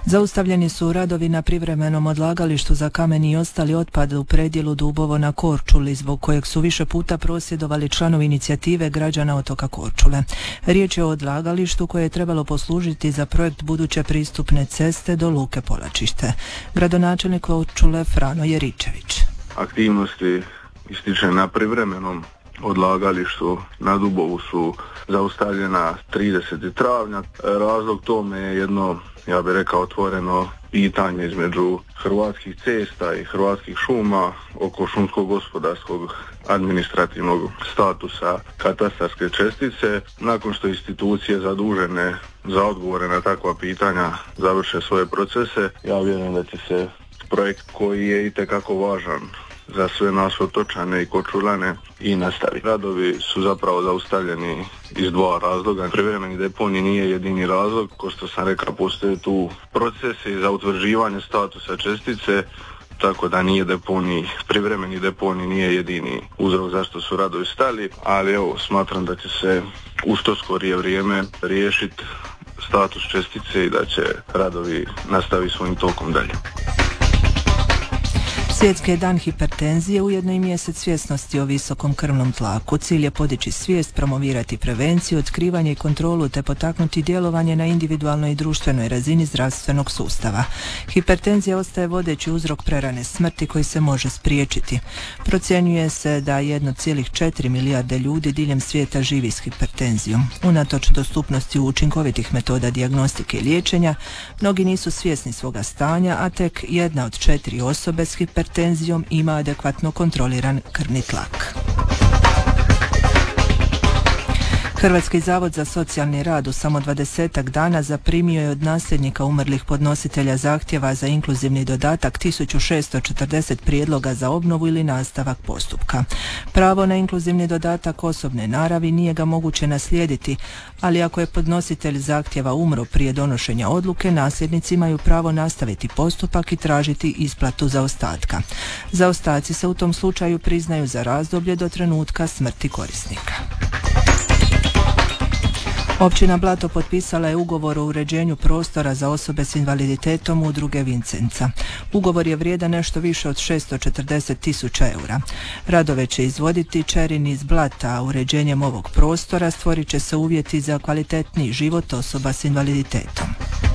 Zaustavljeni su radovi na privremenom odlagalištu za kamen i ostali otpad u predjelu Dubovo na Korčuli, zbog kojeg su više puta prosvjedovali članovi inicijative građana otoka Korčule. Riječ je o odlagalištu koje je trebalo poslužiti za projekt buduće pristupne ceste do Luke Polačište. Gradonačelnik Korčule Frano Jeričević. Aktivnosti ističe na privremenom odlagalištu na Dubovu su zaustavljena 30. travnja. Razlog tome je jedno, ja bih rekao, otvoreno pitanje između Hrvatskih cesta i Hrvatskih šuma oko šumsko-gospodarskog administrativnog statusa katastarske čestice. Nakon što institucije zadužene za odgovore na takva pitanja završe svoje procese, ja vjerujem da će se projekt koji je itekako važan za sve nas otočane i Korčulane i nastavi. Radovi su zapravo zaustavljeni iz dva razloga. Privremeni deponij nije jedini razlog, kao što sam rekao, postoje tu procesi za utvrđivanje statusa čestice, tako da nije deponij, privremeni deponij nije jedini uzrok zašto su radovi stali, ali evo, smatram da će se u što skorije vrijeme riješiti status čestice i da će radovi nastaviti svojim tokom dalje. Svjetski je dan hipertenzije, ujedno i mjesec svjesnosti o visokom krvnom tlaku. Cilj je podići svijest, promovirati prevenciju, otkrivanje i kontrolu te potaknuti djelovanje na individualnoj i društvenoj razini zdravstvenog sustava. Hipertenzija ostaje vodeći uzrok prerane smrti koji se može spriječiti. Procjenjuje se da 1,4 milijarde ljudi diljem svijeta živi s hipertenzijom. Unatoč dostupnosti učinkovitih metoda dijagnostike i liječenja, mnogi nisu svjesni svoga stanja, a tek 1 od 4 osobe s hipertenzijom ima adekvatno kontroliran krvni tlak. Hrvatski zavod za socijalni rad u samo 20-ak dana zaprimio je od nasljednika umrlih podnositelja zahtjeva za inkluzivni dodatak 1640 prijedloga za obnovu ili nastavak postupka. Pravo na inkluzivni dodatak osobne naravi nije ga moguće naslijediti, ali ako je podnositelj zahtjeva umro prije donošenja odluke, nasljednici imaju pravo nastaviti postupak i tražiti isplatu zaostatka. Zaostaci se u tom slučaju priznaju za razdoblje do trenutka smrti korisnika. Općina Blato potpisala je ugovor o uređenju prostora za osobe s invaliditetom udruge Vincenca. Ugovor je vrijedan nešto više od 640.000 eura. Radove će izvoditi Čerin iz Blata, a uređenjem ovog prostora stvorit će se uvjeti za kvalitetniji život osoba s invaliditetom.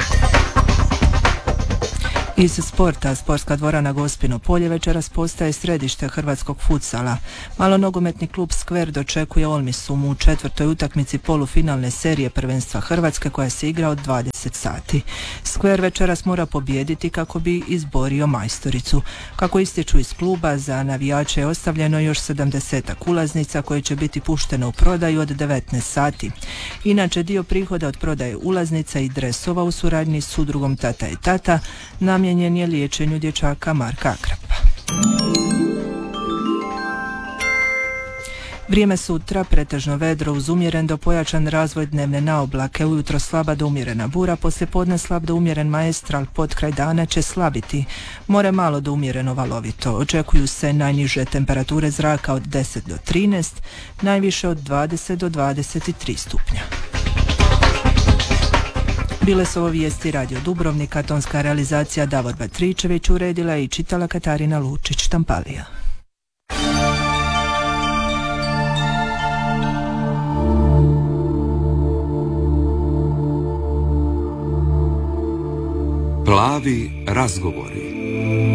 Iz sporta, sportska dvorana Gospino polje večeras postaje središte hrvatskog futsala. Malonogometni klub Skver dočekuje Olmisum u 4. utakmici polufinalne serije prvenstva Hrvatske koja se igra od 20 sati. Skver večeras mora pobijediti kako bi izborio majstoricu. Kako ističu iz kluba, za navijače je ostavljeno još 70 ulaznica koje će biti puštene u prodaju od 19 sati. Inače, dio prihoda od prodaje ulaznica i dresova u suradnji s udrugom Tata i Tata namijenjen je liječenju dječaka Marka Akrapa. Vrijeme sutra pretežno vedro uz umjeren do pojačan razvoj dnevne naoblake, ujutro slaba do umjerena bura, poslijepodne slab do umjeren maestral, pod kraj dana će slabiti. More malo do umjereno valovito. Očekuju se najniže temperature zraka od 10 do 13, najviše od 20 do 23 stupnja. Bile su ovo vijesti Radio Dubrovnika, tonska realizacija Davor Batričević, uredila i čitala Katarina Lučić-Štampalija. Plavi razgovori.